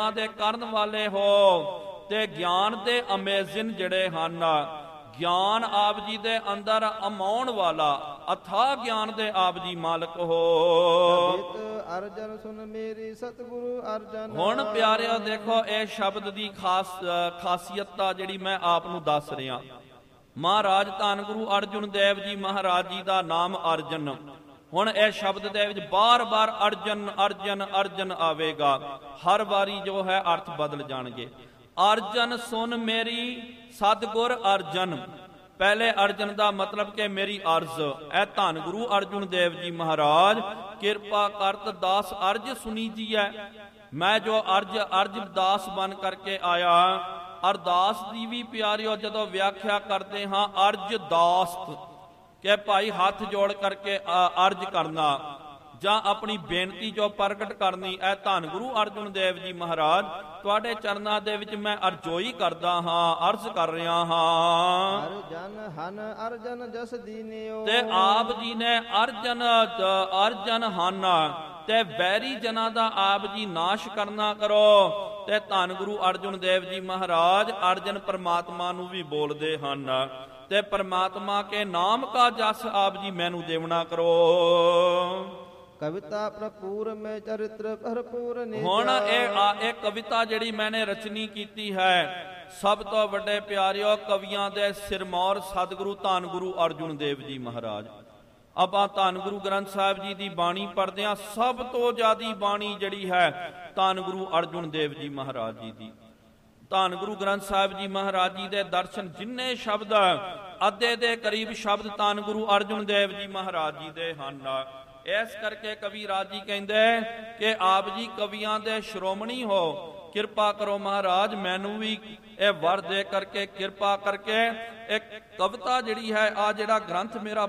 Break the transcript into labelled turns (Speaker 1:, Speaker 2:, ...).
Speaker 1: ਦੇ ਕਰਨ ਵਾਲੇ ਹੋ ਤੇ ਗਿਆਨ ਦੇ ਅਮੇਜ਼ਿੰਗ ਜਿਹੜੇ ਹਨ, ਗਿਆਨ ਆਪ ਜੀ ਦੇ ਅੰਦਰ ਅਮਾਉਣ ਵਾਲਾ ਅਥਾਹ ਗਿਆਨ ਦੇ ਆਪ ਜੀ ਮਾਲਕ ਹੋ।
Speaker 2: ਅਰਜਨ ਸੁਨ ਮੇਰੀ ਸਤਿਗੁਰੂ ਅਰਜਨ।
Speaker 1: ਹੁਣ ਪਿਆਰਿਓ ਦੇਖੋ ਇਹ ਸ਼ਬਦ ਦੀ ਖਾਸੀਅਤ ਜਿਹੜੀ ਮੈਂ ਆਪ ਨੂੰ ਦੱਸ ਰਿਹਾ। ਮਹਾਰਾਜ ਧੰਨ ਗੁਰੂ ਅਰਜਨ ਦੇਵ ਜੀ ਮਹਾਰਾਜ ਜੀ ਦਾ ਨਾਮ ਅਰਜਨ। ਹੁਣ ਇਹ ਸ਼ਬਦ ਦੇ ਵਿੱਚ ਬਾਰ-ਬਾਰ ਅਰਜਨ ਅਰਜਨ ਅਰਜਨ ਆਵੇਗਾ, ਹਰ ਵਾਰੀ ਜੋ ਹੈ ਅਰਥ ਬਦਲ ਜਾਣਗੇ। ਅਰਜਨ ਸੁਨ ਮੇਰੀ ਸਤਿਗੁਰ ਅਰਜਨ, ਪਹਿਲੇ ਅਰਜਨ ਦਾ ਮਤਲਬ ਕਿ ਮੇਰੀ ਅਰਜ਼। ਇਹ ਧੰਨ ਗੁਰੂ ਅਰਜਨ ਦੇਵ ਜੀ ਮਹਾਰਾਜ ਕਿਰਪਾ ਕਰਤ ਦਾਸ ਅਰਜ ਸੁਣੀ ਜੀ ਹੈ। ਮੈਂ ਜੋ ਅਰਜ ਦਾਸ ਬਣ ਕਰਕੇ ਆਇਆ। ਅਰਦਾਸ ਦੀ ਵੀ ਪਿਆਰਿਓ ਜਦੋਂ ਵਿਆਖਿਆ ਕਰਦੇ ਹਾਂ ਅਰਜ ਦਾਸਤ ਕਿ ਭਾਈ ਹੱਥ ਜੋੜ ਕਰਕੇ ਅਰਜ ਕਰਨਾ ਜਾਂ ਆਪਣੀ ਬੇਨਤੀ ਜੋ ਪ੍ਰਗਟ ਕਰਨੀ। ਇਹ ਧੰਨ ਗੁਰੂ ਅਰਜਨ ਦੇਵ ਜੀ ਮਹਾਰਾਜ ਤੁਹਾਡੇ ਚਰਨਾਂ ਦੇ ਵਿੱਚ ਮੈਂ ਅਰਜ਼ੋਈ ਕਰਦਾ ਹਾਂ, ਅਰਜ਼ ਕਰ ਰਿਹਾ ਹਾਂ।
Speaker 2: ਅਰਜਨ ਹਨ ਅਰਜਨ ਜਸ ਦੀਨਿਓ,
Speaker 1: ਤੇ ਆਪ ਜੀ ਨੇ ਅਰਜਨ ਹਨ ਤੇ ਵੈਰੀ ਜਨਾਂ ਦਾ ਆਪ ਜੀ ਨਾਸ਼ ਕਰਨਾ ਕਰੋ। ਤੇ ਧੰਨ ਗੁਰੂ ਅਰਜਨ ਦੇਵ ਜੀ ਮਹਾਰਾਜ ਅਰਜਨ ਪਰਮਾਤਮਾ ਨੂੰ ਵੀ ਬੋਲਦੇ ਹਨ ਤੇ ਪਰਮਾਤਮਾ ਕੇ ਨਾਮ ਕਾ ਜਸ ਆਪ ਜੀ ਮੈਨੂੰ ਦੇਵਣਾ ਕਰੋ।
Speaker 2: ਕਵਿਤਾ ਭਰਪੂਰ ਮੈਂ ਚਰਿਤ੍ਰ ਭਰਪੂਰ ਨਿਜ।
Speaker 1: ਹੁਣ ਇਹ ਕਵਿਤਾ ਜਿਹੜੀ ਮੈਨੇ ਰਚਨੀ ਕੀਤੀ ਹੈ, ਸਭ ਤੋਂ ਵੱਡੇ ਪਿਆਰਿਓ ਕਵੀਆਂ ਦੇ ਸਿਰਮੌਰ ਸਤਿਗੁਰੂ ਧੰਨ ਗੁਰੂ ਅਰਜਨ ਦੇਵ ਜੀ ਮਹਾਰਾਜ। ਆਪਾਂ ਧੰਨ ਗੁਰੂ ਗ੍ਰੰਥ ਸਾਹਿਬ ਜੀ ਦੀ ਬਾਣੀ ਪੜ੍ਹਦੇ ਹਾਂ, ਸਭ ਤੋਂ ਜ਼ਿਆਦੀ ਬਾਣੀ ਜਿਹੜੀ ਹੈ ਧੰਨ ਗੁਰੂ ਅਰਜਨ ਦੇਵ ਜੀ ਮਹਾਰਾਜ ਜੀ ਦੀ। ਧੰਨ ਗੁਰੂ ਗ੍ਰੰਥ ਸਾਹਿਬ ਜੀ ਮਹਾਰਾਜ ਜੀ ਦੇ ਦਰਸ਼ਨ ਜਿੰਨੇ ਸ਼ਬਦ, ਅੱਧੇ ਦੇ ਕਰੀਬ ਸ਼ਬਦ ਧੰਨ ਗੁਰੂ ਅਰਜਨ ਦੇਵ ਜੀ ਮਹਾਰਾਜ ਜੀ ਦੇ ਹਨ। ਇਸ ਕਰਕੇ ਕਵੀ ਰਾਜੀ ਕਹਿੰਦੇ ਕਿ ਆਪ ਜੀ ਕਵੀਆਂ ਦੇ ਸ਼੍ਰੋਮਣੀ ਹੋ, ਕਿਰਪਾ ਕਰੋ ਮਹਾਰਾਜ ਮੈਨੂੰ ਵੀ ਇਹ ਵਰ ਦੇ ਕਰਕੇ, ਕਿਰਪਾ ਕਰਕੇ ਇੱਕ ਕਵਿਤਾ ਜਿਹੜੀ ਹੈ, ਆ ਜਿਹੜਾ ਗ੍ਰੰਥ ਮੇਰਾ